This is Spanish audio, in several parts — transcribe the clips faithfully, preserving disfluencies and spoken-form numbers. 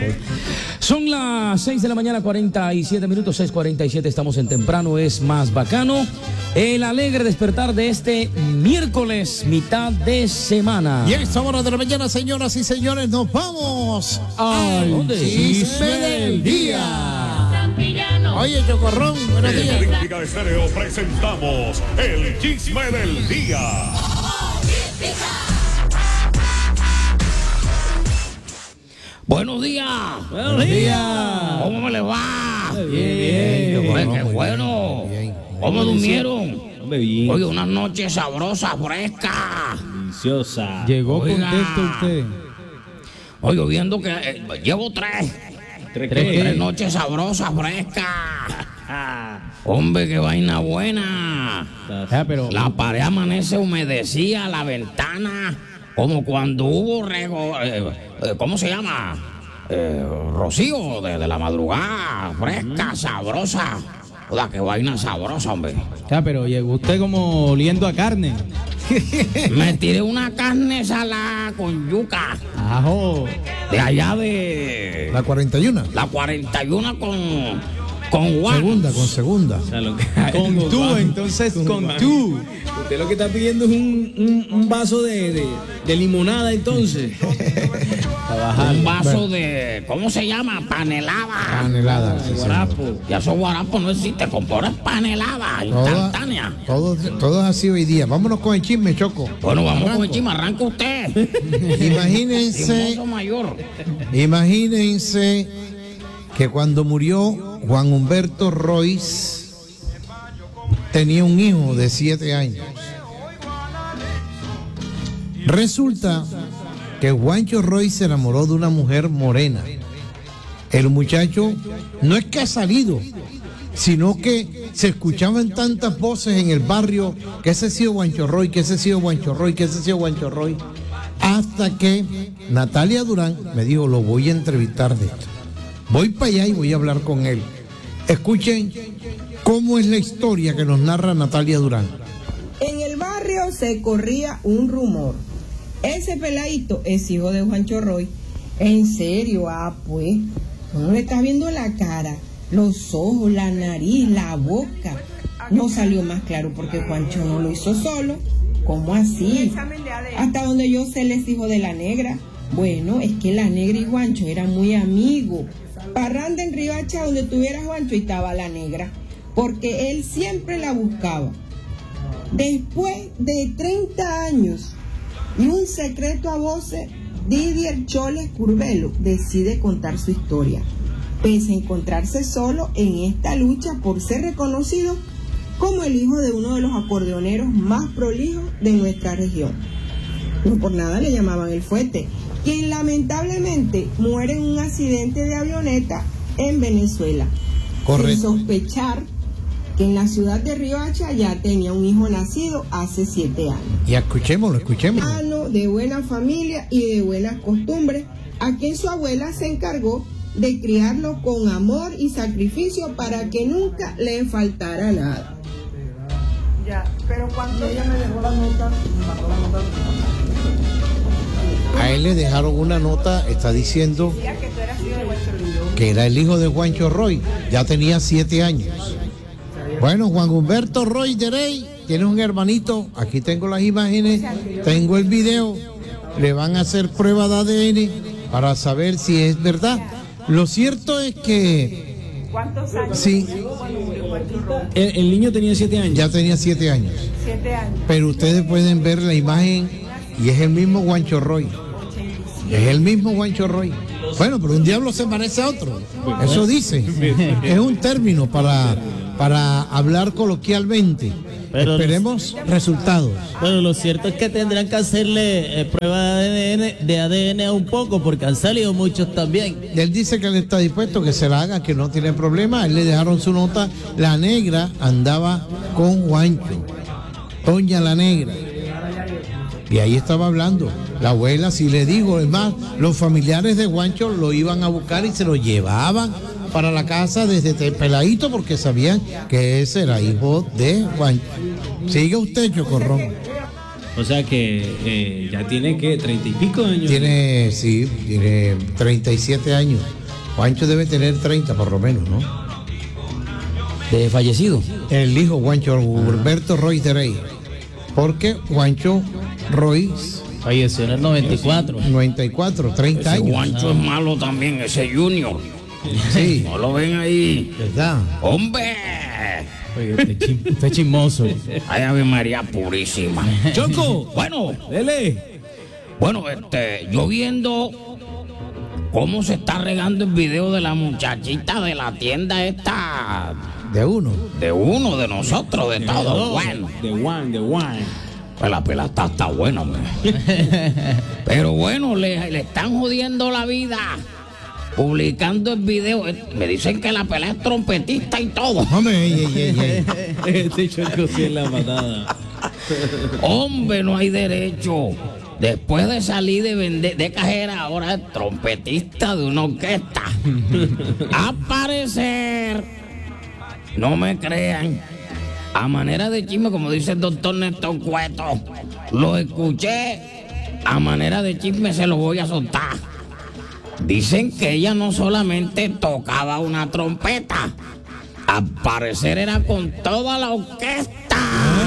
Son las seis de la mañana, cuarenta y siete minutos, seis cuarenta y siete, estamos en Temprano es Más Bacano. El alegre despertar de este miércoles, mitad de semana. Y a esta hora de la mañana, señoras y señores, nos vamos al chisme del día. Oye, Chocorrón, buenos En días. Olímpica Estéreo presentamos el chisme del día. Buenos días. Buenos días. ¿Cómo me le va? Bien, bien. Oye, qué bueno. ¿Cómo durmieron? Hombre, bien. Oye, una noche sabrosa, fresca. Deliciosa. Llegó Oiga. contento usted. Oye, viendo que eh, llevo tres. ¿Tres Tres, qué? tres noches sabrosas, frescas. Hombre, qué vaina buena. Ah, pero La pared amanece humedecida, la ventana, como cuando hubo rego, eh, eh, ¿cómo se llama? Eh, rocío de, de la madrugada, fresca, sabrosa. Oiga, qué vaina sabrosa, hombre. ah, pero llegó usted como oliendo a carne. Me tiré una carne salada con yuca Ajo. de allá de La cuarenta y uno. la cuarenta y uno con, con guan. Segunda, con segunda. O sea, lo que- Con tú, entonces con tú. Usted lo que está pidiendo es un, un, un vaso de, de, de limonada, entonces. Un vaso de, ¿cómo se llama? Panelada. Panelada. sí, señor. Guarapo. Ya esos guarapos no existe, con pura panelada Toda- instantánea. Todo, todo es así hoy día. Vámonos con el chisme, Choco. Bueno, vamos Arranco. con el chisme, arranca usted. Imagínense, Chismoso mayor. imagínense que cuando murió Juan Humberto Royce tenía un hijo de siete años. Resulta que Juancho Royce se enamoró de una mujer morena. El muchacho no es que ha salido, sino que se escuchaban tantas voces en el barrio que ese ha sido Juancho Roy, que ese ha sido Juancho Roy, que ese ha sido Juancho Roy, hasta que Natalia Durán me dijo, lo voy a entrevistar de esto. Voy para allá y voy a hablar con él. Escuchen cómo es la historia que nos narra Natalia Durán. En el barrio se corría un rumor. Ese peladito es hijo de Juancho Roy. En serio, ah, pues. No le estás viendo la cara, los ojos, la nariz, la boca. No salió más claro porque Juancho no lo hizo solo. ¿Cómo así? Hasta donde yo sé, él es hijo de la negra. Bueno, es que la negra y Juancho eran muy amigos. Parranda en Riohacha, donde tuviera Juancho, y estaba la negra, porque él siempre la buscaba. Después de treinta años y un secreto a voces, Didier Choles Curvelo decide contar su historia, pese a encontrarse solo en esta lucha por ser reconocido como el hijo de uno de los acordeoneros más prolijos de nuestra región. No por nada le llamaban el Fuete, quien lamentablemente muere en un accidente de avioneta en Venezuela. Correcto. Sin sospechar que en la ciudad de Riohacha ya tenía un hijo nacido hace siete años. Y escuchémoslo, escuchémoslo. Sano, de buena familia y de buenas costumbres, a quien su abuela se encargó de criarlo con amor y sacrificio para que nunca le faltara nada. Ya, pero cuando ella me dejó la nota, me mandó la nota. A él le dejaron una nota, está diciendo Decía que tú eras hijo de Juancho Roy. que era el hijo de Juancho Roy, ya tenía siete años. Bueno, Juan Humberto Roy de Rey tiene un hermanito, aquí tengo las imágenes, tengo el video, le van a hacer prueba de A D N para saber si es verdad. Lo cierto es que ¿Cuántos años? sí, Cuando murió Juancho Roy. El, el niño tenía siete años. ya tenía siete años, Siete años. pero ustedes pueden ver la imagen y es el mismo Juancho Roy. Es el mismo Juancho Roy. Bueno, pero un diablo se parece a otro. Eso dice. Es un término para, para hablar coloquialmente. Pero Esperemos resultados. Bueno, lo cierto es que tendrán que hacerle eh, prueba de A D N, de A D N a un poco, porque han salido muchos también. Él dice que él está dispuesto, que se la haga, que no tiene problema. Él le dejaron su nota. La negra andaba con Juancho. Doña la negra. Y ahí estaba hablando. La abuela, si le digo, es más, los familiares de Juancho lo iban a buscar y se lo llevaban para la casa desde peladito porque sabían que ese era hijo de Juancho. Sigue usted, Chocorrón. O sea que eh, ya tiene que treinta y pico de años. Tiene, sí, tiene treinta y siete años. Juancho debe tener treinta por lo menos, ¿no? ¿De fallecido? El hijo Juancho, Humberto Roy de Rey. Porque Juancho Roy, Falleció en el noventa y cuatro. noventa y cuatro, treinta Ese años. Juancho es malo también, ese Junior. Sí, No lo ven ahí. ¿verdad? ¡Hombre! Oye, usted, chim- usted es chismoso. Ay, Ave María purísima. Choco, Bueno, dele. bueno, este, yo viendo cómo se está regando el video de la muchachita de la tienda esta, De uno. de uno de nosotros, de todos. Bueno, The one, the one. pues la pela está, está buena, hombre. Pero bueno, le, le están jodiendo la vida. Publicando el video. Eh, Me dicen que la pela es trompetista y todo. Hombre, ey, ey, ey, ey. Este Choco sí es la patada. Hombre, no hay derecho. Después de salir de vender de cajera, ahora es trompetista de una orquesta. A parecer, no me crean, a manera de chisme, como dice el doctor Néstor Cueto, lo escuché, a manera de chisme se lo voy a soltar. Dicen que ella no solamente tocaba una trompeta, al parecer era con toda la orquesta.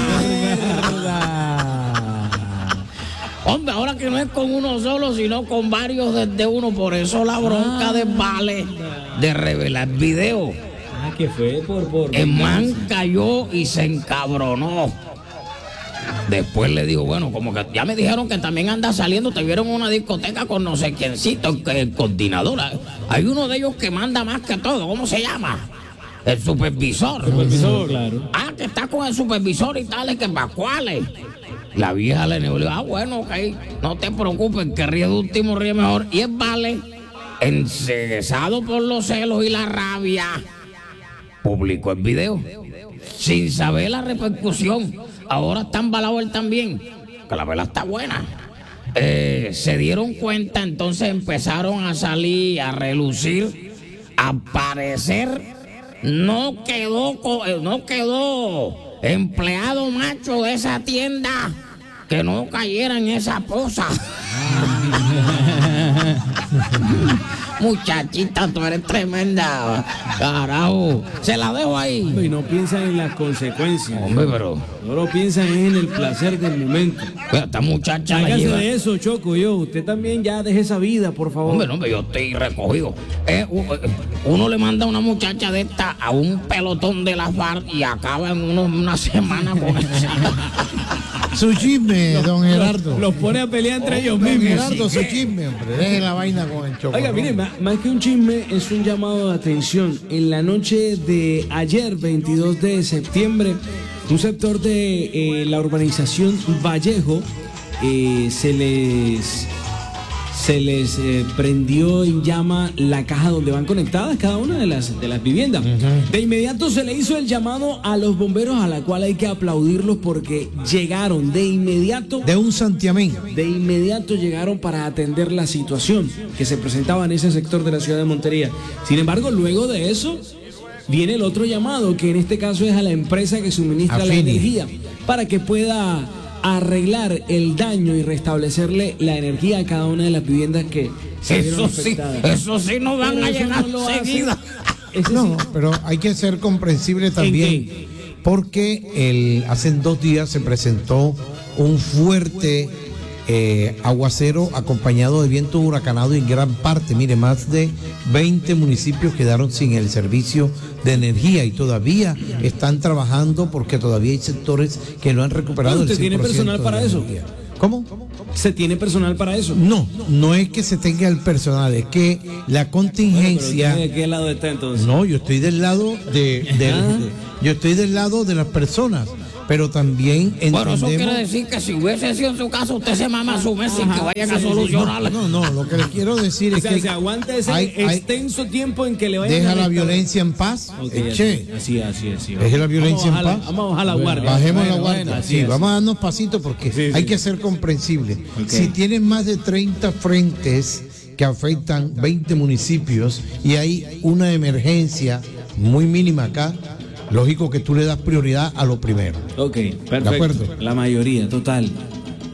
Hombre, ahora que no es con uno solo, sino con varios desde uno, por eso la bronca de Vale de revelar video. Ah, que fue por... por El man cayó y se encabronó. Después le digo, bueno, como que ya me dijeron que también anda saliendo, te vieron en una discoteca con no sé quiéncito, que el coordinador. Hay uno de ellos que manda más que todo, ¿cómo se llama? El supervisor. Supervisor, claro. Ah, que está con el supervisor y tales, que para cuáles. La vieja le negó, le digo, ah, bueno, ok, no te preocupes, que ríe de último, ríe mejor. Y él Vale, enceguesado por los celos y la rabia, publicó el video, sin saber la repercusión. Ahora está embalado él también, que la vela está buena. Eh, se dieron cuenta, entonces empezaron a salir, a relucir. Al parecer, no quedó, co- eh, no quedó empleado macho de esa tienda que no cayera en esa poza. Muchachita, tú eres tremenda. Carajo, se la dejo ahí. Y no piensan en las consecuencias. Hombre, pero Solo piensan en el placer del momento. pero esta muchacha la Hágase lleva. de eso, Choco, yo. Usted también ya deje esa vida, por favor. Hombre, no, hombre, yo estoy recogido. Eh, u- eh, uno le manda a una muchacha de esta a un pelotón de la FARC y acaba en uno- una semana con esa. Su chisme, don Gerardo. Los pone a pelear entre ellos Don mismos. Gerardo, su chisme, hombre. Deje la vaina con el choco. Oiga, ¿no? mire, más, más que un chisme, es un llamado de atención. En la noche de ayer, veintidós de septiembre, un sector de eh, la urbanización Vallejo eh, se les, se les eh, prendió en llama la caja donde van conectadas cada una de las, de las viviendas. De inmediato se le hizo el llamado a los bomberos, a la cual hay que aplaudirlos porque llegaron de inmediato. De un santiamén. De inmediato llegaron para atender la situación que se presentaba en ese sector de la ciudad de Montería. Sin embargo, luego de eso, viene el otro llamado, que en este caso es a la empresa que suministra la Afini. energía, para que pueda arreglar el daño y restablecerle la energía a cada una de las viviendas que se vieron Eso sí, afectadas. eso sí no van Pero a eso llegar no lo hace. seguida. Ese No, sí. pero hay que ser comprensible también. qué? Porque el, hace dos días se presentó un fuerte eh, aguacero acompañado de viento huracanado y en gran parte, mire, más de veinte municipios quedaron sin el servicio de energía y todavía están trabajando porque todavía hay sectores que no han recuperado ¿Usted el cien tiene por ciento personal de para la eso? energía. ¿Cómo? ¿Se tiene personal para eso? No, no es que se tenga el personal, es que la contingencia... ¿De qué lado está entonces? No, yo estoy del lado de, de- Ah. de- yo estoy del lado de las personas, pero también Bueno, eso quiere entendemos. decir que si hubiese sido en su caso, usted se mama su mes sin que vayan a sí, sí, solucionarle. No, no, lo que le quiero decir O es sea, que se aguanta ese hay- hay- extenso tiempo en que le vayan a deja la restaurar. violencia en paz. Ok, Che, así, así, así. deje la violencia vamos a en bajar paz. la- Vamos a bajar la guardia. Bajemos Bueno, la guardia. bueno, así sí, es. vamos a darnos pasitos porque Sí, hay sí. que ser comprensible. Ok. Si tienen más de treinta frentes que afectan veinte municipios y hay una emergencia muy mínima acá, lógico que tú le das prioridad a lo primero. Ok, perfecto. acuerdo. La mayoría, total.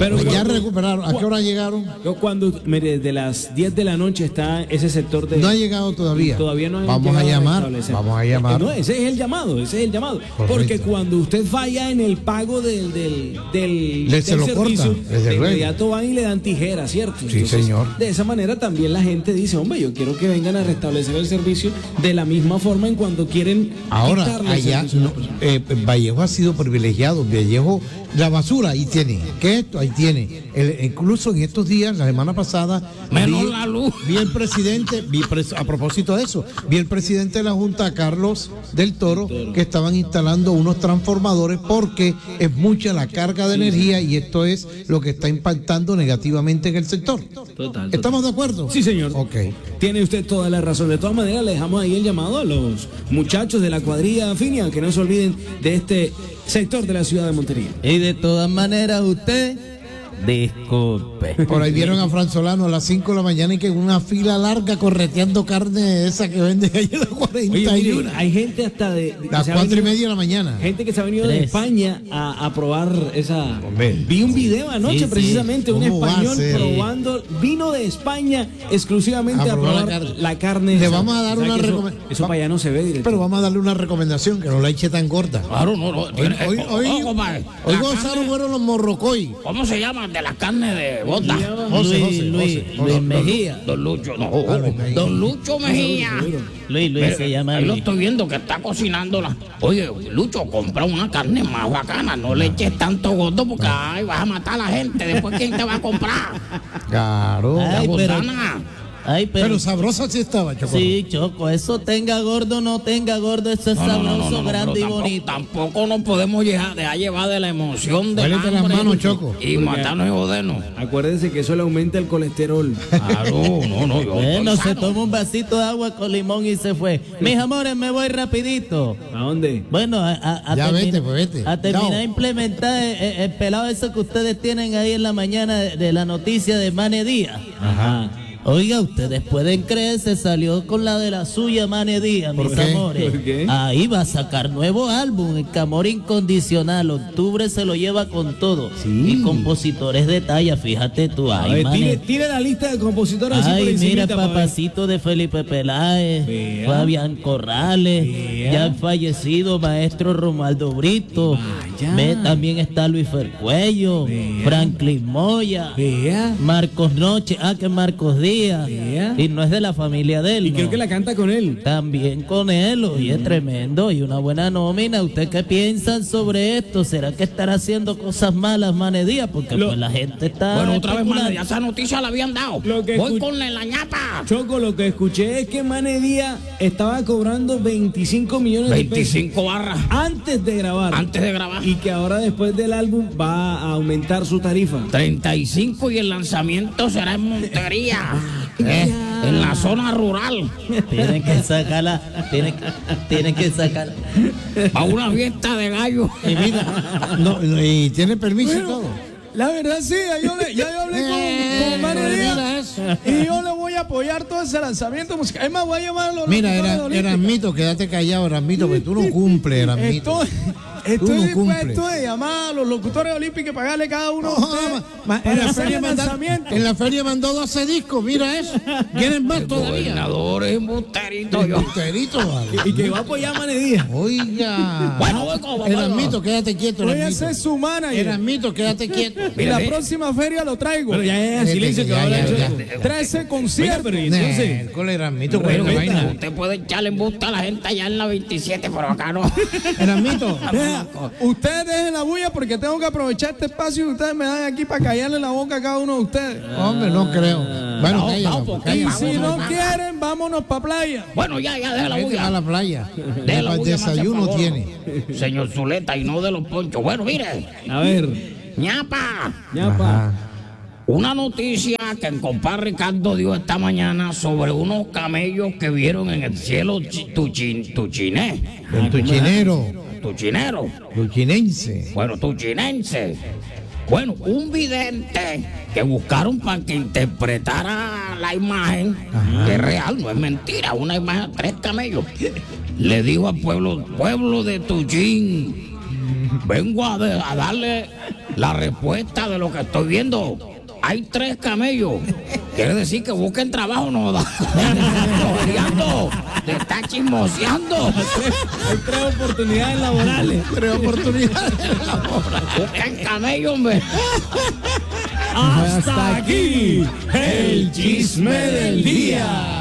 Pero Pues ya cuando- recuperaron. ¿A qué hora llegaron? Yo cuando, mire, desde las diez de la noche está ese sector de... No ha llegado todavía. Todavía no han Vamos a llegado llamar. restablecer. Vamos a llamar. No, ese es el llamado, ese es el llamado. Correcto. Porque cuando usted falla en el pago del, del, del, Le- se del lo servicio, cortan, desde de luego. inmediato van y le dan tijera, ¿cierto? Sí, señor. De esa manera también la gente dice, hombre, yo quiero que vengan a restablecer el servicio de la misma forma en cuando quieren Ahora, quitarle el allá, servicio a la no, persona. eh, Vallejo ha sido privilegiado. Vallejo, la basura, ahí tiene. ¿Qué es esto? Ahí tiene. El- incluso en estos días, la semana pasada, Menos vi, la luz. vi el presidente, vi pres- a propósito de eso, vi el presidente de la Junta, Carlos del Toro, que estaban instalando unos transformadores porque es mucha la carga de energía y esto es lo que está impactando negativamente en el sector. Total, ¿Estamos de acuerdo? Sí, señor. Ok. Tiene usted toda la razón. De todas maneras, le dejamos ahí el llamado a los muchachos de la cuadrilla Finia, que no se olviden de este sector de la ciudad de Montería. Y de todas maneras, usted, disculpe. Por ahí vieron a Fran Solano a las cinco de la mañana y que una fila larga correteando carne esa que venden ahí en la cuarenta y Oye, uno. mire, hay gente hasta de... de- que Las se ha cuatro y venido- media de la mañana. Gente que se ha venido de Tres. España a, a probar esa... Hombre. Vi un video anoche Sí, sí. precisamente, un ¿Cómo va a español ser? probando, vino de España exclusivamente A a probar probar la la carne. carne. Le esa. vamos a dar O sea una que eso- recomen- Eso va- para allá no se ve, director. Pero vamos a darle una recomendación, que no la eche tan gorda. Claro, no, no. Hoy, tiene- hoy, eh, hoy, oh, compadre, hoy la gozaron carne- fueron los morrocoy. ¿Cómo se llama? De la carne de bota. José, Luis, José, Luis, José, Luis José. Mejía. Don Lucho, no. Ah, Luis Mejía. Don Lucho Mejía. Luis, Luis Mire, se llama ahí lo Luis. estoy viendo que está cocinándola. Oye, Lucho, compra una carne más bacana. No le eches tanto gordo porque ay, vas a matar a la gente. Después, ¿quién te va a comprar? Claro. Ay, La pero- botana. Ay, pero, Pero sabrosa sí estaba, Choco. sí, Choco, eso tenga gordo, no tenga gordo, eso es No, no, sabroso, no, no, no, grande pero y tampoco, bonito. tampoco nos podemos dejar, dejar llevar de la emoción de Huélete las manos, Choco. y matarnos y jodernos. Acuérdense que eso le aumenta el colesterol. Claro, no, no, yo Bueno, estoy se sano. toma un vasito de agua con limón y se fue. Mis amores, me voy rapidito. ¿A dónde? Bueno, a, a- a Ya termi- vete, pues vete. a terminar Chao. de implementar el, el- el pelado eso que ustedes tienen ahí en la mañana de, de la noticia de Mane Díaz. Ajá. Oiga, ustedes pueden creer, se salió con la de la suya, Mane Díaz, mis qué? amores. ¿Por qué? Ahí va a sacar nuevo álbum, el Amor Incondicional. Octubre se lo lleva con todo. Y compositores de talla, fíjate tú. A Ay, ver, Mane. tire, tire la lista de compositores así por Ay, encimita mira, para ver. papacito de Felipe Peláez, Vea. Fabián Corrales, Vea. ya el fallecido maestro Romualdo Brito. Vaya. Ve, también está Luis Fercuello, Vea. Franklin Moya, Vea. Marcos Noche, ah, que Marcos Díaz. Vea. Y no es de la familia de él. Y creo no. que la canta con él. También con él, oye, tremendo, y una buena nómina. ¿Usted qué piensan sobre esto? ¿Será que estará haciendo cosas malas, Mane Díaz? Porque Lo- pues la gente está... Bueno, otra vez, especulando. mano, ya esa noticia la habían dado. Lo que Voy escu- con la, la ñapa. Choco, lo que escuché es que Mane Díaz estaba cobrando veinticinco millones de pesos veinticinco barras antes de grabar. antes de grabar. Y que ahora después del álbum va a aumentar su tarifa. treinta y cinco y el lanzamiento será en Montería, eh, en la zona rural. Tienen que sacarla, tienen, tienen que sacarla. A una fiesta de gallo. Y mira, no, y tiene permiso y todo. La verdad sí, ya yo, le, ya yo hablé con, Eh, con Mane mira Díaz eso. y yo le voy a apoyar todo ese lanzamiento musical. Es más, voy a llamar a los Mira, locutores era, olímpicos. Erasmito, quédate callado, Erasmito, porque tú no cumples, Erasmito. Estoy, estoy no dispuesto cumples. de llamar a los locutores olímpicos y pagarle cada uno de No, ustedes ma- en, para la hacer feria el manda- lanzamiento. en la feria mandó doce discos, mira eso. ¿Quieren más todavía? Gobernadores embusterito yo. Enterito, vale. Y que va a apoyar a Mane Díaz. Oiga. Bueno, voy con- voy con- Erasmito, quédate quieto, Voy a Erasmito. ser su manager. Erasmito, quédate quieto. Y la Mira, próxima feria lo traigo. Pero ya, ya, ya, silencio, que Ya, va a hablar ya, Choco. ya. trece conciertos. Pero y entonces, Miércoles, Erasmito, Bueno, bueno, vaina. usted puede echarle embuste a la gente allá en la veintisiete, pero acá no. Erasmito, Vea, ustedes dejen la bulla porque tengo que aprovechar este espacio que ustedes me dan aquí para callarle la boca a cada uno de ustedes. hombre, no creo. Bueno, No, cállala, no, pues, porque- Y cállala. si no Vamos, quieren, vámonos para playa. Bueno, ya, ya, deja la Vete a la bulla. playa. Deja la Para el bulla, me hace desayuno favor, tiene. señor Zuleta, y no de los ponchos. Bueno, mire, a ver, ñapa. ñapa. Ajá. Una noticia que el compadre Ricardo dio esta mañana sobre unos camellos que vieron en el cielo chi- tuchin- tuchiné, El tuchinero, tuchinero, tuchinense. bueno, tuchinense. Bueno, un vidente que buscaron para que interpretara la imagen, que es real, no es mentira, una imagen de tres camellos. Le dijo al pueblo, pueblo de Tuchín, vengo a, de- a darle la respuesta de lo que estoy viendo. Hay tres camellos. Quiere decir que busquen trabajo, no da. Floreando, te está chismoseando. Hay tres oportunidades laborales. Tres oportunidades laborales. Busquen camellos, hombre. Hasta aquí el chisme del día.